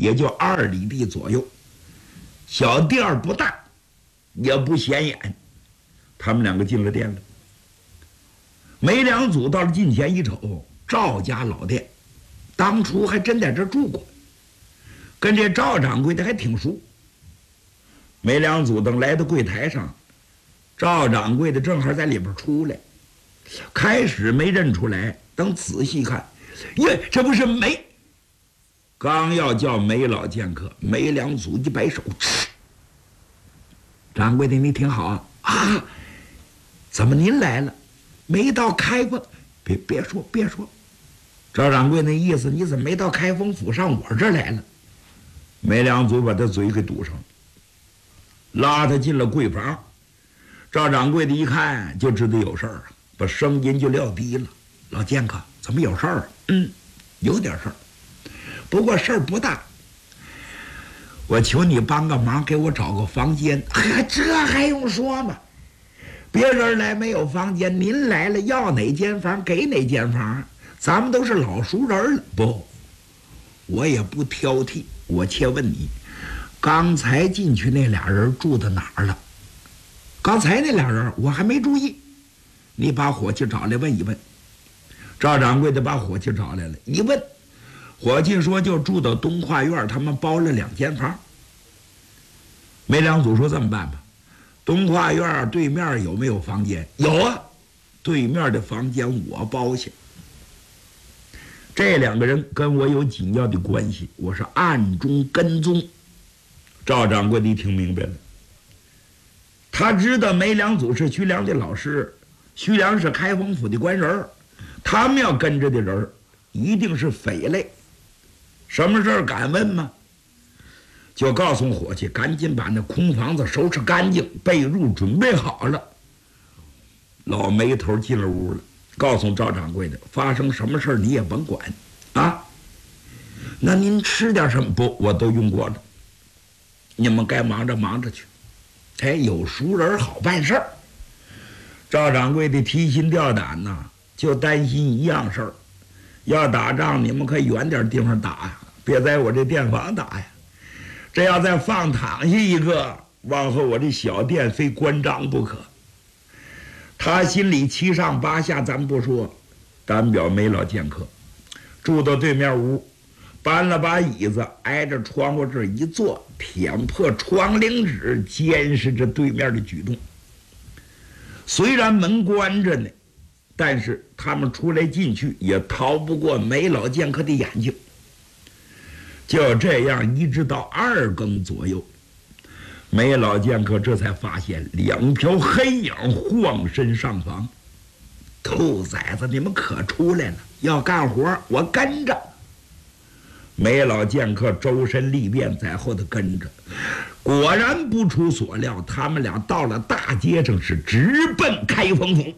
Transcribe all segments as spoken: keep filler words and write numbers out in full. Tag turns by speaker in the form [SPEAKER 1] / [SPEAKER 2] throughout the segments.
[SPEAKER 1] 也就二里地左右，小店儿不大，也不显眼。他们两个进了店了。梅良祖到了近前一瞅，赵家老店，当初还真在这住过，跟这赵掌柜的还挺熟。梅良祖等来到柜台上，赵掌柜的正好在里边出来，开始没认出来，等仔细看，耶，这不是梅。刚要叫梅老剑客，梅良祖一摆手，嗤，掌柜的你挺好啊啊，怎么您来了？没到开封，别别说别说，赵掌柜那意思，你怎么没到开封府上我这儿来了？梅良祖把他嘴给堵上了，拉他进了柜房。赵掌柜的一看就知道有事儿啊，把声音就撂低了：“老剑客，怎么有事儿？嗯，有点事儿，不过事儿不大。我求你帮个忙，给我找个房间。哎，这还用说吗？别人来没有房间，您来了要哪间房给哪间房，咱们都是老熟人了。不，我也不挑剔，我且问你，刚才进去那俩人住到哪儿了？刚才那俩人我还没注意，你把伙计找来问一问。”赵掌柜的把伙计找来了，一问，伙计说就住到东华院，他们包了两间房。梅良祖说这么办吧，东华院对面有没有房间？有啊，对面的房间我包下。这两个人跟我有紧要的关系，我是暗中跟踪。赵掌柜的一听明白了，他知道梅良祖是徐良的老师，徐良是开封府的官人，他们要跟着的人一定是匪类，什么事儿敢问吗？就告诉伙计赶紧把那空房子收拾干净，被褥准备好了。老梅头进了屋了，告诉赵掌柜的发生什么事儿你也甭管啊。那您吃点什么？不，我都用过了，你们该忙着忙着去。哎，有熟人好办事儿。赵掌柜的提心吊胆呐，就担心一样事儿，要打仗你们可以远点地方打呀，别在我这店房打呀。这要再放躺下一个，往后我这小店非关张不可。他心里七上八下，咱不说，单表梅老剑客住到对面屋，搬了把椅子挨着窗户这儿一坐，舔破窗棂纸，监视着对面的举动。虽然门关着呢，但是他们出来进去也逃不过梅老剑客的眼睛。就这样一直到二更左右，梅老剑客这才发现两条黑影晃身上房。兔崽子，你们可出来了，要干活我跟着。梅老剑客周身利便在后头跟着，果然不出所料，他们俩到了大街上，是直奔开封府。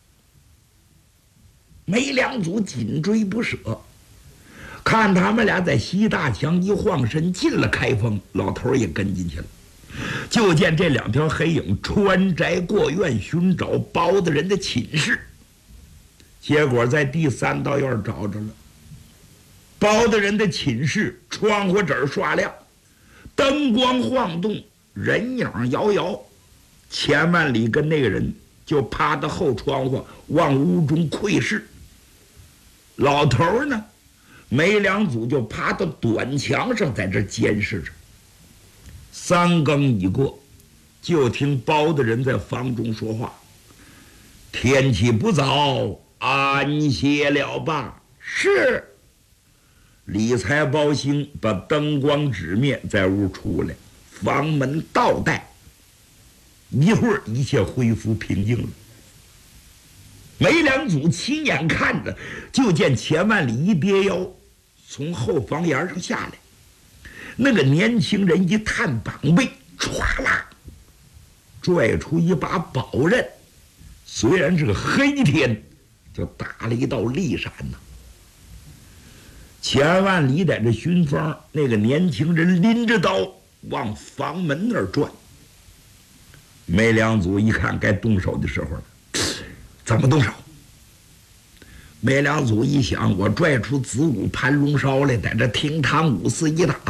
[SPEAKER 1] 梅良祖紧追不舍，看他们俩在西大墙一晃身进了开封，老头也跟进去了。就见这两条黑影穿宅过院，寻找包大人的寝室，结果在第三道院找着了。包大人的寝室窗户纸刷亮，灯光晃动，人影摇摇。钱万里跟那个人就趴到后窗户往屋中窥视。老头呢，梅良祖就趴到短墙上在这监视着。三更已过，就听包大人在房中说话：“天气不早，安歇了吧？”是。理财包兴把灯光纸面在屋出来，房门倒带，一会儿一切恢复平静了。梅良祖亲眼看着，就见钱万里一跌腰，从后房檐上下来，那个年轻人一探膀背，唰啦拽出一把宝刃，虽然是个黑天，就打了一道利闪呐。钱万里在这熏风，那个年轻人拎着刀往房门那儿转。梅良祖一看该动手的时候了，怎么动手？梅良祖一想，我拽出子午盘龙烧来，在这厅堂五四一打，